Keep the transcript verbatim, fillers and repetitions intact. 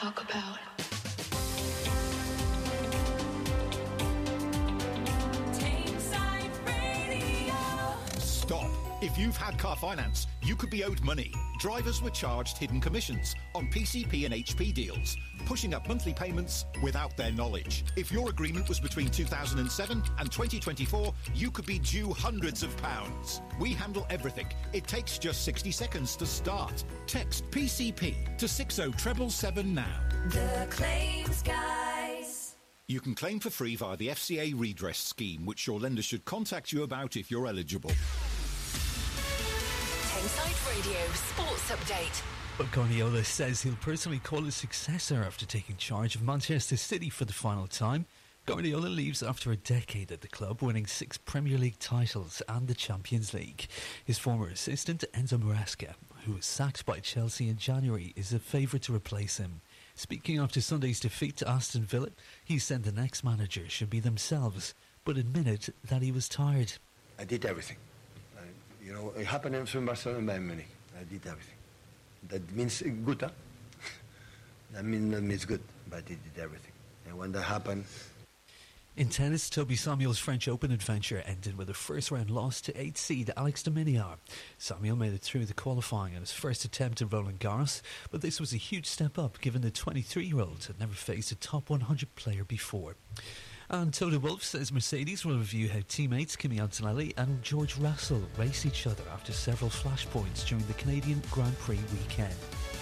talk about. Stop. If you've had car finance, you could be owed money. Drivers were charged hidden commissions on P C P and H P deals, pushing up monthly payments without their knowledge. If your agreement was between two thousand seven and twenty twenty-four, you could be due hundreds of pounds. We handle everything. It takes just sixty seconds to start. Text P C P to six oh seven seven now. The Claims Guys. You can claim for free via the F C A redress scheme, which your lender should contact you about if you're eligible. Inside Radio Sports Update. But Guardiola says he'll personally call his successor after taking charge of Manchester City for the final time. Guardiola leaves after a decade at the club, winning six Premier League titles and the Champions League. His former assistant, Enzo Maresca, who was sacked by Chelsea in January, is a favourite to replace him. Speaking after Sunday's defeat to Aston Villa, he said the next manager should be themselves, but admitted that he was tired. I did everything. I, you know, it happened in Barcelona and Bayern Munich. I did everything. That means good, huh? that, mean, that means good, but I did everything. And when that happened... In tennis, Toby Samuel's French Open adventure ended with a first-round loss to eighth seed Alex de Minaur. Samuel made it through the qualifying on his first attempt at Roland Garros, but this was a huge step up given the twenty-three-year-old had never faced a top one hundred player before. And Toto Wolff says Mercedes will review how teammates Kimi Antonelli and George Russell race each other after several flashpoints during the Canadian Grand Prix weekend.